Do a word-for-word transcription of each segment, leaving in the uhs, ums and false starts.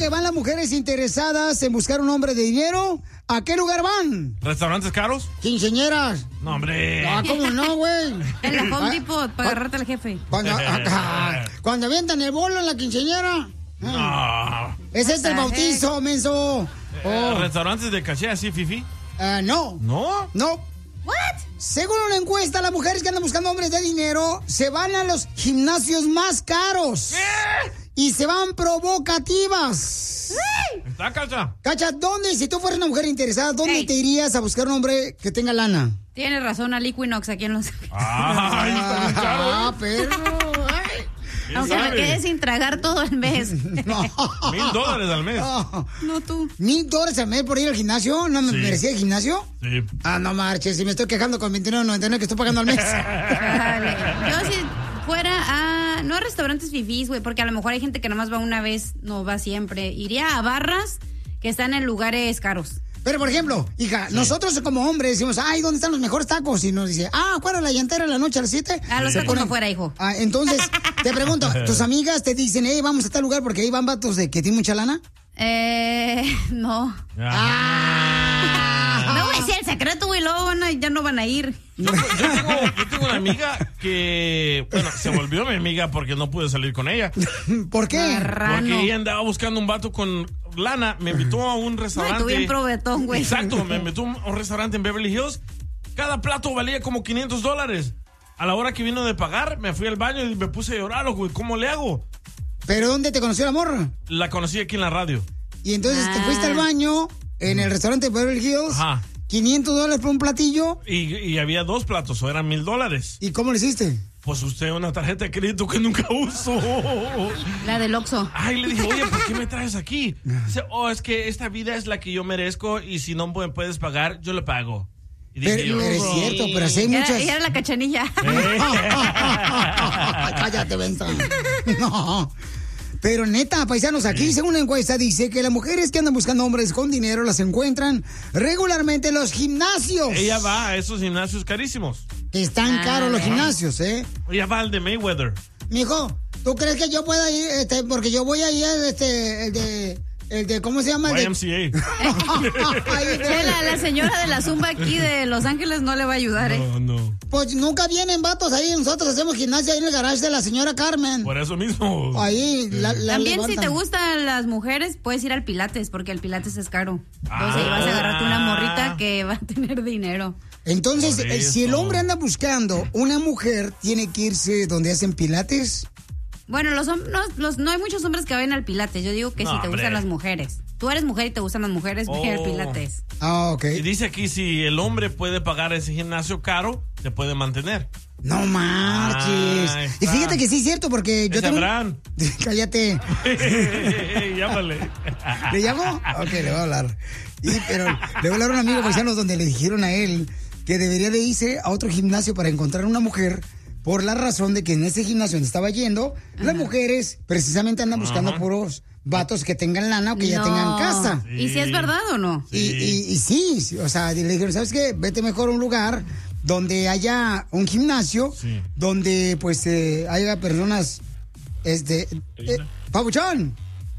dónde van las mujeres interesadas en buscar un hombre de dinero? ¿A qué lugar van? ¿Restaurantes caros? Quinceañeras. No, hombre. Ah, ¿cómo no, güey? En la Home Depot, para agarrarte al jefe. Cuando, acá, cuando avientan el bolo en la quinceañera. No. Ese es el bautizo, menso. Eh, Oh. ¿Restaurantes de caché así, fifi? Uh, no. ¿No? No. What? Según una encuesta, las mujeres que andan buscando hombres de dinero se van a los gimnasios más caros. ¿Qué? Y se van provocativas. ¿Está, Cacha? Cacha, ¿dónde, si tú fueras una mujer interesada, dónde Hey. te irías a buscar un hombre que tenga lana? Tienes razón, al Equinox aquí en Los Ángeles. Ay, está bien caro, ¿eh? Ah, perro. Ay. Aunque me quede sin tragar todo el mes. No. Mil dólares al mes. No. No tú. ¿Mil dólares al mes por ir al gimnasio? ¿No me Sí. merecía el gimnasio? Sí. Ah, no marches, si me estoy quejando con veintinueve noventa y nueve que estoy pagando al mes. Dale. Yo si fuera a... No a restaurantes fifís, güey, porque a lo mejor hay gente que nomás va una vez, no va siempre. Iría a barras que están en lugares caros. Pero, por ejemplo, hija, sí. nosotros como hombres decimos, ay, ¿dónde están los mejores tacos? Y nos dice, ah, ¿cuál es la llantera en la noche a las siete? Ah, los Se tacos ponen... no fuera, hijo. Ah, entonces, te pregunto, ¿tus amigas te dicen, hey, vamos a tal lugar porque ahí van vatos de que tienen mucha lana? Eh, no. Ah. No voy a decir el secreto, güey, luego van a- ya no van a ir. Yo, yo tengo, yo tengo una amiga que, bueno, se volvió mi amiga porque no pude salir con ella. ¿Por qué? Marrano. Porque ella andaba buscando un vato con lana, me invitó a un No, restaurante. tú bien provetón, güey. Exacto, me invitó a un restaurante en Beverly Hills. Cada plato valía como quinientos dólares. A la hora que vino de pagar, me fui al baño y me puse a llorar, güey. ¿Cómo le hago? ¿Pero dónde te conoció la morra? La conocí aquí en la radio. Y entonces Ah. te fuiste al baño en el restaurante de Beverly Hills, Ajá. quinientos dólares por un platillo. Y, y había dos platos, o eran mil dólares. ¿Y cómo lo hiciste? Pues usted una tarjeta de crédito que nunca uso. La del Oxxo. Ay, le dije, oye, ¿por qué me traes aquí? Dice, oh, es que esta vida es la que yo merezco y si no me puedes pagar, yo le pago. Y dije Pero, yo, pero es "Sí". cierto, pero así hay Era, muchas... era la cachanilla. Cállate, Benza. No. Pero neta, paisanos, aquí según una encuesta dice que las mujeres que andan buscando hombres con dinero las encuentran regularmente en los gimnasios. Ella va a esos gimnasios carísimos. Que están Ah. caros los gimnasios, ¿eh? Ella va al de Mayweather. Mijo, ¿tú crees que yo pueda ir? Este, porque yo voy a ir, este, el de... El de, ¿cómo se llama? El Y de... M C A. Ay, Sí, la, la señora de la Zumba aquí de Los Ángeles no le va a ayudar, ¿eh? No, no. Pues nunca vienen vatos ahí, nosotros hacemos gimnasia ahí en el garage de la señora Carmen. Por eso mismo. Ahí, la, la También levantan. si te gustan las mujeres, puedes ir al Pilates, porque el Pilates es caro. Entonces ahí vas a agarrarte una morrita que va a tener dinero. Entonces, Por eh, si el eso. hombre anda buscando una mujer, tiene que irse donde hacen pilates. Bueno, los, hom- no, los- no hay muchos hombres que vayan al Pilates. Yo digo que No, si te hombre. gustan las mujeres. Tú eres mujer y te gustan las mujeres, ve al Oh. Pilates. Ah, ok. Y dice aquí, si el hombre puede pagar ese gimnasio caro, se puede mantener. No marches. Ahí Y está. fíjate que sí es cierto, porque yo Es tengo... Abraham. Cállate. Llámale. ¿Le llamo? Ok, le voy a hablar. Y, pero le voy a hablar a un amigo paisano donde le dijeron a él que debería de irse a otro gimnasio para encontrar una mujer por la razón de que en ese gimnasio donde estaba yendo, las mujeres precisamente andan buscando Ajá. puros vatos que tengan lana o que ya No. tengan casa. ¿Y si es verdad o no? Y, y, y sí, sí, o sea, le dijeron, ¿sabes qué? Vete mejor a un lugar donde haya un gimnasio, Sí. donde pues eh, haya personas, este, eh, Pabuchón,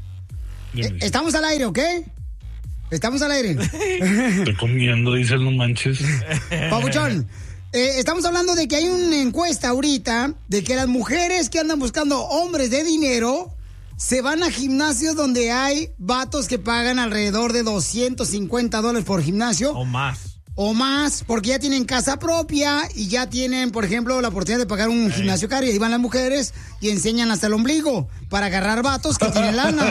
eh, estamos al aire, ¿ok? Estamos al aire. Estoy comiendo, dice, no manches. Pabuchón, eh, estamos hablando de que hay una encuesta ahorita de que las mujeres que andan buscando hombres de dinero se van a gimnasios donde hay vatos que pagan alrededor de doscientos cincuenta dólares por gimnasio. O más. O más, porque ya tienen casa propia y ya tienen, por ejemplo, la oportunidad de pagar un gimnasio caro. Y ahí van las mujeres y enseñan hasta el ombligo para agarrar vatos que tienen lana.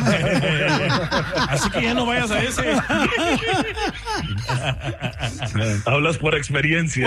Así que ya no vayas a ese. Hablas por experiencia.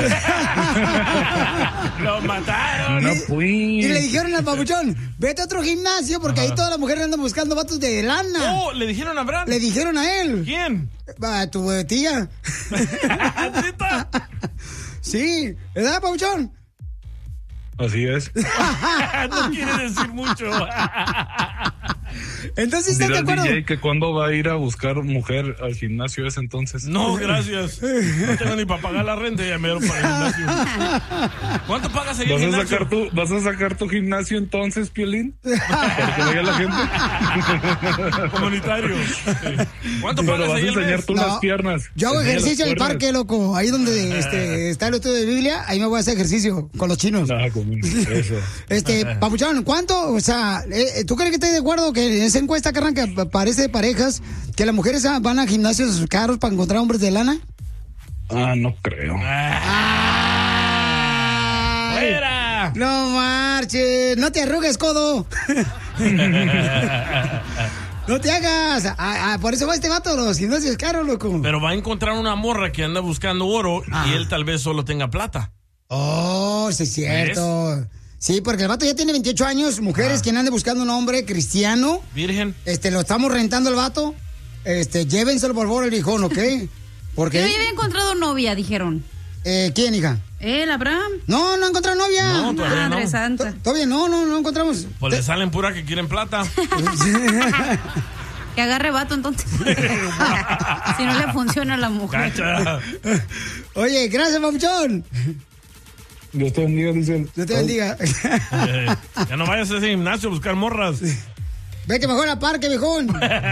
Lo mataron. No Y fui. le dijeron al papuchón, vete a otro gimnasio porque ahí todas las mujeres andan buscando vatos de lana. Oh, le dijeron a Abraham. Le dijeron a él. ¿Quién? A tu eh, tía. ¿Neta? Sí, ¿verdad, papuchón? Así es. No quiere decir mucho. Entonces, ¿estás de Dirá el acuerdo? D J que cuándo va a ir a buscar mujer al gimnasio ese entonces. No, gracias. No tengo ni para pagar la renta, ya me dieron para el gimnasio. ¿Cuánto pagas ahí en ¿Vas el a, gimnasio? sacar tu, ¿Vas a sacar tu gimnasio entonces, Piolín? Para que vaya la gente. Comunitario. Sí. ¿Cuánto Pero pagas vas a ahí al enseñar mes? tú No, las piernas. Yo hago Enseña ejercicio en las el piernas. parque, loco. Ahí donde este, está el estudio de Biblia, ahí me voy a hacer ejercicio con los chinos. Ah, como eso. Este, Papuchón, ¿cuánto? O sea, eh, ¿tú crees que estoy de acuerdo que en esa encuesta, carnal, que parece de parejas, que las mujeres van a gimnasios caros para encontrar hombres de lana? Ah, no creo. ¡Ay! ¡Fuera! No marches, no te arrugues, codo. No te hagas. Ah, ah, por eso va este vato a los gimnasios caros, loco. Pero va a encontrar una morra que anda buscando oro Ah. y él tal vez solo tenga plata. Oh, sí es cierto. Sí, porque el vato ya tiene veintiocho años, mujeres Ah. que ande buscando un hombre cristiano. Virgen. Este, lo estamos rentando el vato. Este, llévenselo por favor el viejón, ¿ok? Porque. Yo ya había encontrado novia, dijeron. Eh, ¿quién, hija? ¿El Abraham? No, no ha encontrado novia. No, todavía Madre no. santa. To- Todavía no, no, no encontramos. Pues le salen pura que quieren plata. Que agarre vato entonces. Si no le funciona a la mujer. Cacha. Oye, gracias, Papuchón. Dios te bendiga, dice. Dios te bendiga. Eh, ya no vayas a ese gimnasio a buscar morras. Vete mejor al parque, viejón.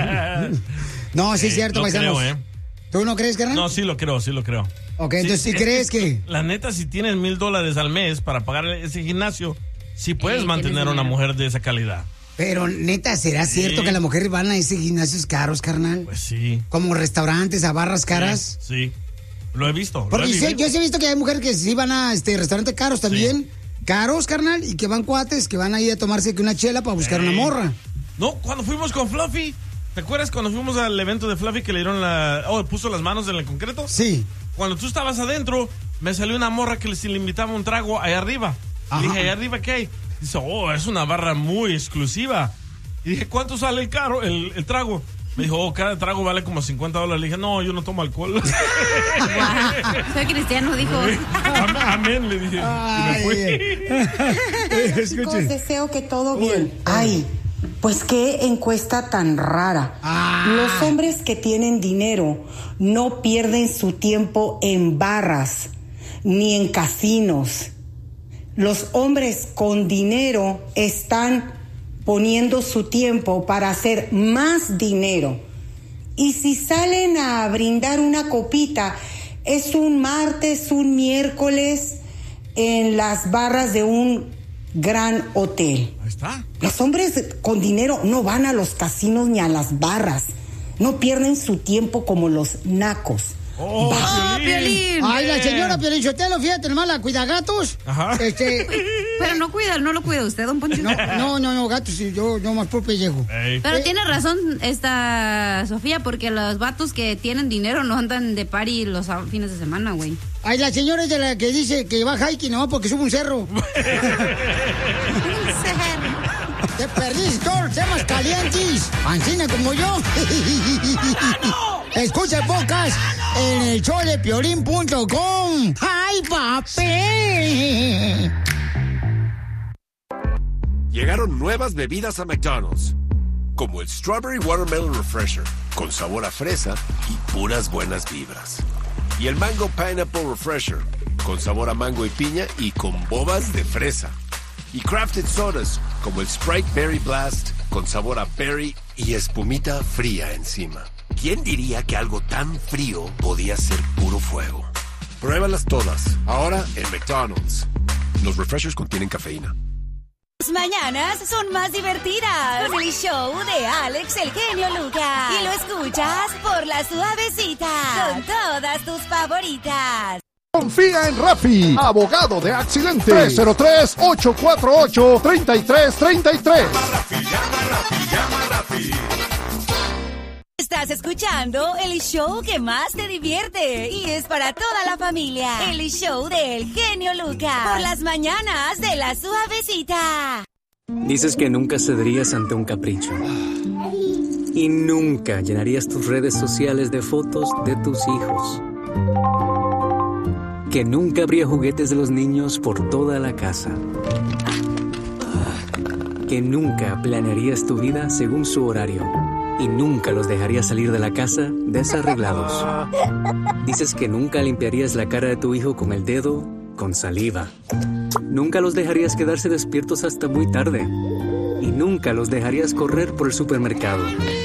No, sí es Eh, cierto, no paisanos. creo, ¿eh? ¿Tú no crees, carnal? No, sí lo creo, sí lo creo. Ok, entonces, ¿sí es crees que...? La neta, si tienes mil dólares al mes para pagar ese gimnasio, sí puedes Ey, mantener tienes a una dinero. mujer de esa calidad. Pero, neta, ¿será Sí. cierto que las mujeres van a esos gimnasios caros, carnal? Pues sí. Como restaurantes, a barras caras. Sí, sí. Lo he visto. lo Porque he yo, vivido. yo sí he visto que hay mujeres que sí van a este restaurantes caros también. Caros, carnal, y que van cuates, que van ahí a tomarse que una chela para buscar Ey. una morra. No, cuando fuimos con Fluffy, ¿te acuerdas cuando fuimos al evento de Fluffy que le dieron la... Oh, puso las manos en el concreto? Sí. Cuando tú estabas adentro, me salió una morra que le, si le invitaba un trago allá arriba. Ajá. Le dije, ¿allá arriba qué hay? Dice, oh, es una barra muy exclusiva. Y dije, ¿cuánto sale el caro, el, el trago? Me dijo, oh, cada trago vale como cincuenta dólares. Le dije, no, yo no tomo alcohol. Guau. Soy cristiano, dijo. Am- Amén, le dije. Y me fui. Chicos, deseo que todo bien. Ay, pues qué encuesta tan rara. Ah. Los hombres que tienen dinero no pierden su tiempo en barras ni en casinos. Los hombres con dinero están poniendo su tiempo para hacer más dinero. Y si salen a brindar una copita, es un martes, un miércoles en las barras de un gran hotel. Ahí está. Los hombres con dinero no van a los casinos ni a las barras. No pierden su tiempo como los nacos. Oh, ¡Oh, Piolín. Piolín! Ay, la señora Piolín Sotelo, fíjate nomás, la cuida gatos. Ajá. Este, Pero no cuida, no lo cuida usted, don Poncho. no, no, no, no, gatos, sí, yo, yo más por pellejo. Ey. Pero tiene razón esta Sofía, porque los vatos que tienen dinero no andan de party los fines de semana, güey. Ay, la señora es de la que dice que va hiking, no, porque sube un cerro. Te perdiste todos los temas calientes. Ancina como yo. Escucha el podcast en el show de piolín punto com. ¡Ay, papi! Llegaron nuevas bebidas a McDonald's, como el Strawberry Watermelon Refresher, con sabor a fresa y puras buenas vibras. Y el Mango Pineapple Refresher, con sabor a mango y piña y con bobas de fresa. Y Crafted Sodas, como el Sprite Berry Blast, con sabor a berry y espumita fría encima. ¿Quién diría que algo tan frío podía ser puro fuego? Pruébalas todas, ahora en McDonald's. Los refreshers contienen cafeína. Las mañanas son más divertidas con el show de Alex el genio Lucas. Y lo escuchas por la suavecita con todas tus favoritas. Confía en Rafi, abogado de accidentes. tres cero tres, ocho cuatro ocho, tres tres tres tres. Estás escuchando el show que más te divierte y es para toda la familia. El show del genio Lucas por las mañanas de la suavecita. Dices que nunca cederías ante un capricho. Y nunca llenarías tus redes sociales de fotos de tus hijos. Que nunca habría juguetes de los niños por toda la casa. que nunca planearías tu vida según su horario y nunca los dejarías salir de la casa desarreglados. Dices que nunca limpiarías la cara de tu hijo con el dedo con saliva. Nunca los dejarías quedarse despiertos hasta muy tarde. Y nunca los dejarías correr por el supermercado.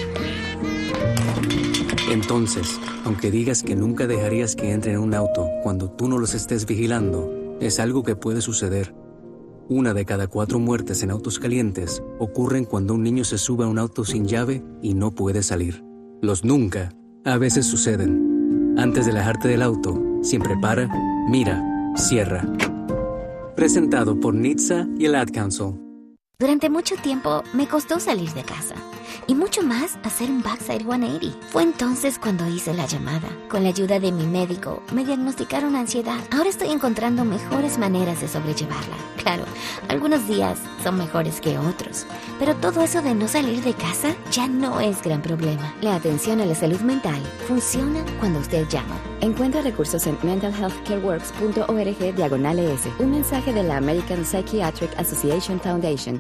Entonces, aunque digas que nunca dejarías que entren en un auto cuando tú no los estés vigilando, es algo que puede suceder. Una de cada cuatro muertes en autos calientes ocurren cuando un niño se sube a un auto sin llave y no puede salir. Los nunca a veces suceden. Antes de alejarte del auto, siempre para, mira, cierra. Presentado por N H T S A y el Ad Council. Durante mucho tiempo me costó salir de casa. Y mucho más hacer un backside ciento ochenta. Fue entonces cuando hice la llamada. Con la ayuda de mi médico, me diagnosticaron ansiedad. Ahora estoy encontrando mejores maneras de sobrellevarla. Claro, algunos días son mejores que otros. Pero todo eso de no salir de casa ya no es gran problema. La atención a la salud mental funciona cuando usted llama. Encuentra recursos en mental health care works punto org diagonal E S. Un mensaje de la American Psychiatric Association Foundation.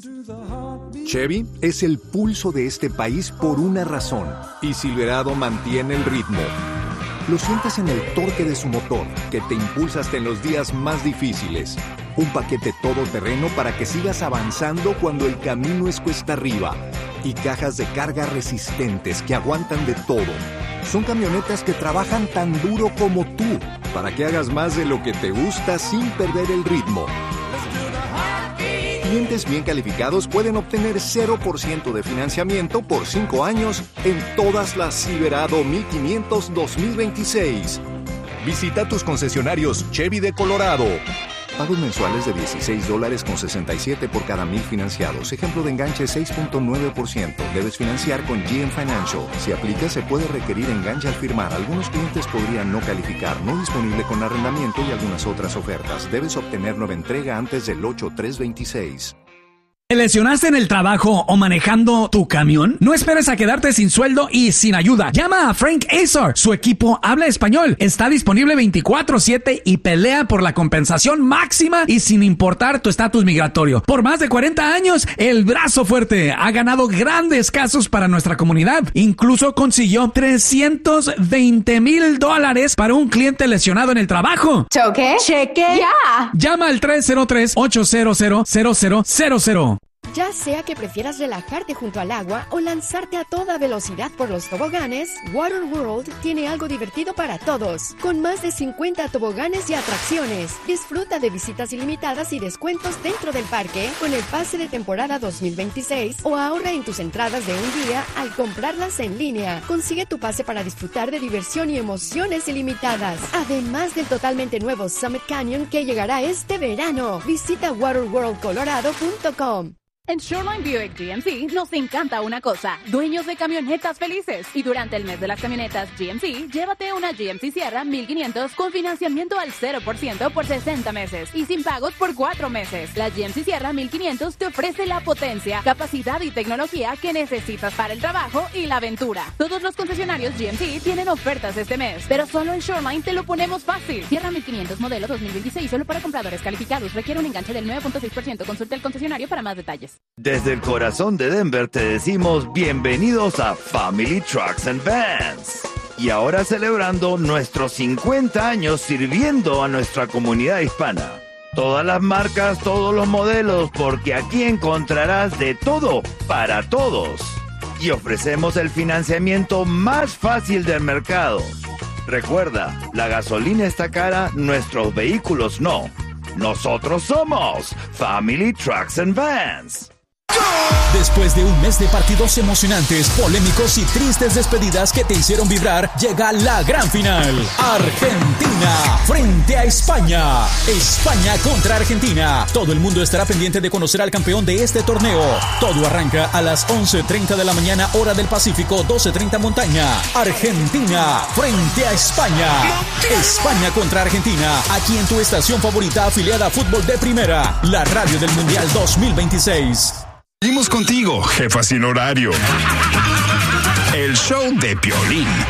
Chevy es el pulso de este país por una razón, y Silverado mantiene el ritmo. Lo sientes en el torque de su motor, que te impulsa hasta en los días más difíciles. Un paquete todoterreno para que sigas avanzando cuando el camino es cuesta arriba. Y cajas de carga resistentes que aguantan de todo. Son camionetas que trabajan tan duro como tú, para que hagas más de lo que te gusta sin perder el ritmo. Clientes bien calificados pueden obtener cero por ciento de financiamiento por cinco años en todas las Silverado mil quinientos dos mil veintiséis. Visita tus concesionarios Chevy de Colorado. Pagos mensuales de dieciséis dólares con sesenta y siete por cada mil financiados. Ejemplo de enganche seis punto nueve por ciento. Debes financiar con G M Financial. Si aplica, se puede requerir enganche al firmar. Algunos clientes podrían no calificar. No disponible con arrendamiento y algunas otras ofertas. Debes obtener nueva entrega antes del ocho tres veintiséis. ¿Te lesionaste en el trabajo o manejando tu camión? No esperes a quedarte sin sueldo y sin ayuda. Llama a Frank Azar. Su equipo habla español. Está disponible veinticuatro siete y pelea por la compensación máxima y sin importar tu estatus migratorio. Por más de cuarenta años, el brazo fuerte ha ganado grandes casos para nuestra comunidad. Incluso consiguió trescientos veinte mil dólares para un cliente lesionado en el trabajo. ¿Choque? ¿Cheque? ¡Ya! Llama al tres cero tres, ocho cero cero, cero cero cero cero. Ya sea que prefieras relajarte junto al agua o lanzarte a toda velocidad por los toboganes, Water World tiene algo divertido para todos. Con más de cincuenta toboganes y atracciones. Disfruta de visitas ilimitadas y descuentos dentro del parque con el pase de temporada dos mil veintiséis o ahorra en tus entradas de un día al comprarlas en línea. Consigue tu pase para disfrutar de diversión y emociones ilimitadas. Además del totalmente nuevo Summit Canyon que llegará este verano. Visita water world colorado punto com. En Shoreline Buick G M C nos encanta una cosa, dueños de camionetas felices. Y durante el mes de las camionetas G M C, llévate una G M C Sierra mil quinientos con financiamiento al cero por ciento por sesenta meses y sin pagos por cuatro meses. La G M C Sierra mil quinientos te ofrece la potencia, capacidad y tecnología que necesitas para el trabajo y la aventura. Todos los concesionarios G M C tienen ofertas este mes, pero solo en Shoreline te lo ponemos fácil. Sierra mil quinientos modelo dos mil veintiséis solo para compradores calificados. Requiere un enganche del nueve punto seis por ciento. Consulta el concesionario para más detalles. Desde el corazón de Denver te decimos bienvenidos a Family Trucks and Vans. Y ahora celebrando nuestros cincuenta años sirviendo a nuestra comunidad hispana. Todas las marcas, todos los modelos, porque aquí encontrarás de todo para todos. Y ofrecemos el financiamiento más fácil del mercado. Recuerda, la gasolina está cara, nuestros vehículos no. Nosotros somos Family Trucks and Vans. Después de un mes de partidos emocionantes, polémicos y tristes despedidas que te hicieron vibrar, llega la gran final. Argentina frente a España. España contra Argentina. Todo el mundo estará pendiente de conocer al campeón de este torneo. Todo arranca a las once treinta de la mañana, hora del Pacífico, doce treinta montaña. Argentina frente a España. España contra Argentina. Aquí en tu estación favorita afiliada a Fútbol de Primera. La radio del Mundial dos mil veintiséis. Seguimos contigo, jefa sin horario. El show de Piolín.